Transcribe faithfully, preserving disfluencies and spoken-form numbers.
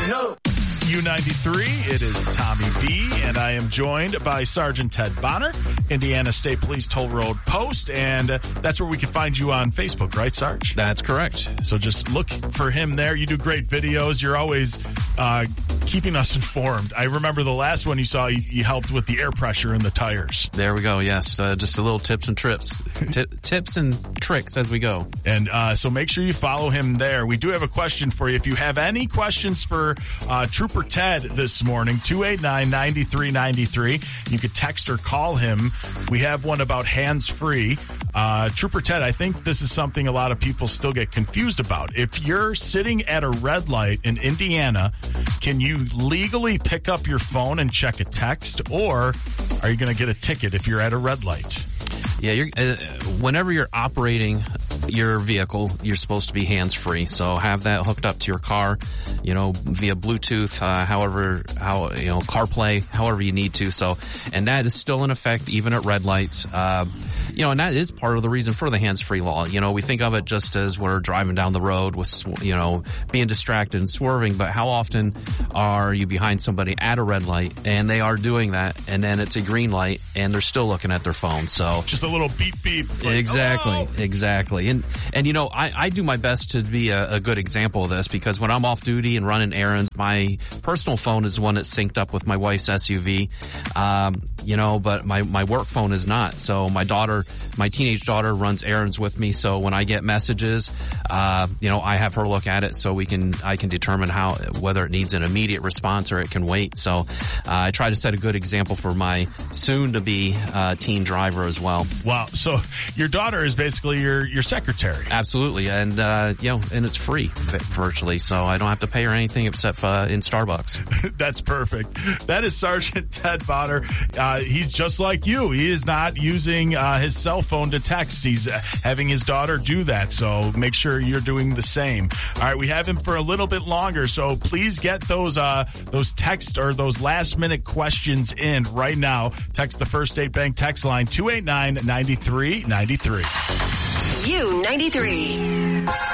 No. U ninety-three, it is Tommy B, and I am joined by Sergeant Ted Bonner, Indiana State Police Toll Road Post, and uh, that's where we can find you on Facebook, right, Sarge? That's correct. So just look for him there. You do great videos. You're always uh keeping us informed. I remember the last one you saw, you, you helped with the air pressure in the tires. There we go, yes. Uh, just a little tips and trips. T- tips and tricks as we go. And uh so make sure you follow him there. We do have a question for you. If you have any questions for uh Trooper Ted this morning, two eight nine, nine three nine three. You could text or call him. We have one about hands-free. Uh, Trooper Ted, I think this is something a lot of people still get confused about. If you're sitting at a red light in Indiana, can you legally pick up your phone and check a text, or are you going to get a ticket if you're at a red light? Yeah, you're, uh, whenever you're operating your vehicle, you're supposed to be hands-free. So have that hooked up to your car, you know, via Bluetooth, uh, however, how, you know, CarPlay, however you need to. So, and that is still in effect even at red lights. Uh, you know, and that is part of the reason for the hands-free law. You know, we think of it just as we're driving down the road with, you know, being distracted and swerving, but how often are you behind somebody at a red light and they are doing that, and then it's a green light and they're still looking at their phone? So just a little beep beep. Like, exactly, oh! exactly. And, and you know, I, I do my best to be a, a good example of this, because when I'm off duty and running errands, my personal phone is the one that's synced up with my wife's S U V. Um, you know, but my, my work phone is not. So my daughter, my teenage daughter runs errands with me. So when I get messages, uh, you know, I have her look at it so we can, I can determine how, whether it needs an immediate response or it can wait. So, uh, I try to set a good example for my soon to be, uh, teen driver as well. Wow. So your daughter is basically your, your secretary. Absolutely. And, uh, you know, and it's free virtually. So I don't have to pay her anything except, uh, in Starbucks. That's perfect. That is Sergeant Ted Bonner. Uh, he's just like you. He is not using, uh, his cell phone to text. He's uh, having his daughter do that. So make sure you're doing the same. All right. We have him for a little bit longer. So please get those, uh, those text or those last minute questions in right now. Text the First State Bank text line two eight nine, nine three nine three. U ninety-three.